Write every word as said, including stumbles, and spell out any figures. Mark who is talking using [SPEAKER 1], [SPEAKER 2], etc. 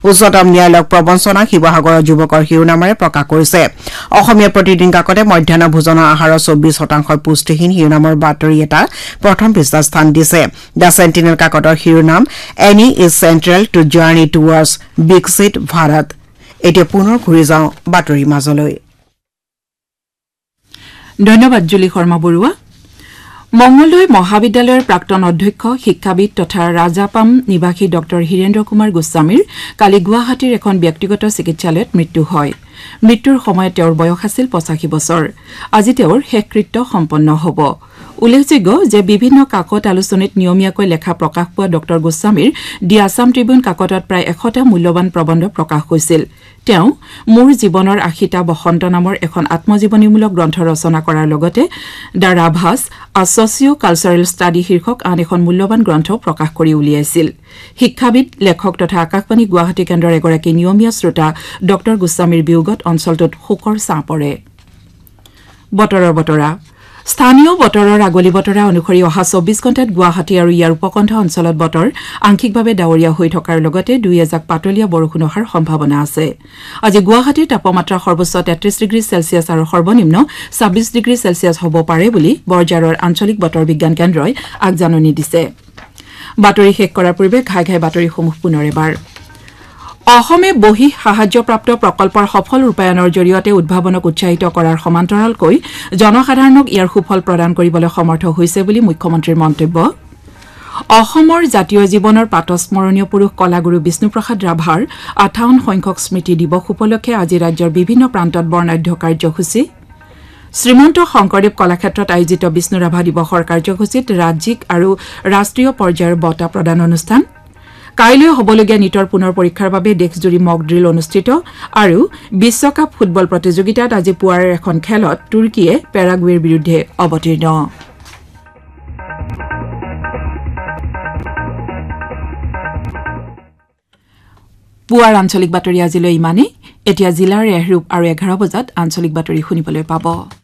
[SPEAKER 1] উচ্চতম ন্যায়ালয়ক প্ৰবঞ্চনা শিৱসাগৰৰ যুৱকৰ শিৰোনামেৰে প্ৰকাশ কৰিছে অসমীয়া প্ৰতিদিন কাকতে মধ্যাহ্ন ভোজনৰ আহাৰৰ চৌব্বিছ শতাংশ পুষ্টিহীন শিৰোনামৰ বাতৰি এটা প্ৰথম পৃষ্ঠাত স্থান দিছে দ্য চেণ্টিনেল কাকতৰ শিৰোনাম any is central two journey towards বিকশিত ভাৰত এতিয়া পুনৰ ঘূৰি যাওঁ বাতৰিৰ মাজলৈ
[SPEAKER 2] ধন্যবাদ জুলি শৰ্মা বৰুৱা মংগলদৈ মহাবিদ্যালয়ৰ প্ৰাক্তন অধ্যক্ষ শিক্ষাবিদ তথা ৰাজাপাম নিবাসী ড হীৰেন্দ্ৰ কুমাৰ গোস্বামীৰ কালি গুৱাহাটীৰ এখন ব্যক্তিগত চিকিৎসালয়ত মৃত্যু হয় মৃত্যুৰ সময়ত তেওঁৰ বয়স আছিল পঁচাশী বছৰ আজি তেওঁৰ শেষকৃত্য সম্পন্ন হ'ব উল্লেখযোগ্য যে বিভিন্ন কাকত আলোচনীত নিয়মীয়াকৈ লেখা প্ৰকাশ পোৱা ড গোস্বামীৰ দি আছাম ট্ৰিবিউন কাকতত প্ৰায় এশটা মূল্যৱান প্ৰবন্ধ প্ৰকাশ হৈছিল তেওঁ মোৰ জীৱনৰ আশীটা বসন্ত নামৰ এখন আত্মজীৱনীমূলক গ্ৰন্থ ৰচনা কৰাৰ লগতে দ্য ৰাভাছ আ ছচিঅ কালচাৰেল ষ্টাডি শীৰ্ষক আন এখন মূল্যৱান গ্ৰন্থ প্ৰকাশ কৰি উলিয়াইছিল শিক্ষাবিদ লেখক তথা আকাশবাণী গুৱাহাটী কেন্দ্ৰৰ এগৰাকী নিয়মীয়া শ্ৰোতা ড গোস্বামীৰ বিয়োগত অঞ্চলটোত শোকৰ ছাঁ পৰে বতৰৰ বতৰা স্থানীয় বতৰৰ আগলি বতৰা অনুসৰি অহা চৌব্বিছ ঘণ্টাত গুৱাহাটী আৰু ইয়াৰ উপকণ্ঠ অঞ্চলত বতৰ আংশিকভাৱে ডাৱৰীয়া হৈ থকাৰ লগতে দুই এজাক পাতলীয়া বৰষুণ হোৱাৰ সম্ভাৱনা আছে আজি গুৱাহাটীৰ তাপমাত্ৰা সৰ্বোচ্চ তেত্ৰিশ ডিগ্ৰী চেলছিয়াছ আৰু সৰ্বনিম্ন ছাব্বিছ ডিগ্ৰী চেলছিয়াছ হ'ব পাৰে বুলি বৰজাৰৰ আঞ্চলিক বতৰ বিজ্ঞান কেন্দ্ৰই আগজাননী দিছে বাতৰি শেষ কৰাৰ পূৰ্বে ঘাই ঘাই বাতৰিসমূহ পুনৰ এবাৰ অসমে বহি সাহায্যপ্ৰাপ্ত প্ৰকল্পৰ সফল ৰূপায়ণৰ জৰিয়তে উদ্ভাৱনক উৎসাহিত কৰাৰ সমান্তৰালকৈ জনসাধাৰণক ইয়াৰ সুফল প্ৰদান কৰিবলৈ সমৰ্থ হৈছে বুলি মুখ্যমন্ত্ৰীৰ মন্তব্য অসমৰ জাতীয় জীৱনৰ পাতস্মৰণীয় পুৰুষ কলাগুৰু বিষ্ণুপ্ৰসাদ ৰাভাৰ আঠাৱন্ন সংখ্যক স্মৃতি দিৱস উপলক্ষে আজি ৰাজ্যৰ বিভিন্ন প্ৰান্তত বৰ্ণাঢ্য কাৰ্যসূচী শ্ৰীমন্ত শংকৰদেৱ কলাক্ষেত্ৰত আয়োজিত বিষ্ণু ৰাভা দিৱসৰ কাৰ্যসূচীত ৰাজ্যিক আৰু ৰাষ্ট্ৰীয় পৰ্যায়ৰ বঁটা প্ৰদান অনুষ্ঠান কাইলৈ হ'বলগীয়া নিটৰ পুনৰ পৰীক্ষাৰ বাবে দেশজুৰি মক ড্ৰিল অনুষ্ঠিত আৰু বিশ্বকাপ ফুটবল প্ৰতিযোগিতাত আজি পুৱাৰ এখন খেলত তুৰ্কীয়ে পেৰাগুৱেৰ বিৰুদ্ধে অৱতীৰ্ণ পুৱাৰ আঞ্চলিক বাতৰি আজিলৈ ইমানেই এতিয়া জিলাৰ এহৰূপ আৰু এঘাৰ বজাত আঞ্চলিক বাতৰি শুনিবলৈ পাব